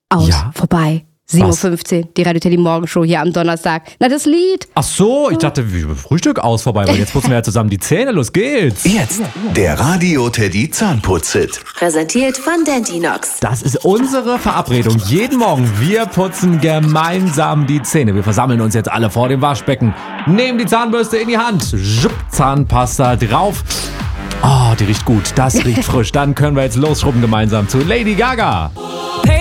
Aus, Ja? vorbei. 7.15 Uhr, die Radio Teddy Morgenshow hier am Donnerstag. Na, das Lied. Ach so, ich dachte, Frühstück aus vorbei, weil jetzt putzen wir ja zusammen die Zähne. Los geht's. Jetzt der Radio Teddy Zahnputz-Hit. Präsentiert von Dentinox. Das ist unsere Verabredung. Jeden Morgen, wir putzen gemeinsam die Zähne. Wir versammeln uns jetzt alle vor dem Waschbecken, nehmen die Zahnbürste in die Hand, schupp, Zahnpasta drauf. Oh, die riecht gut, das riecht frisch. Dann können wir jetzt losschrubben gemeinsam zu Lady Gaga.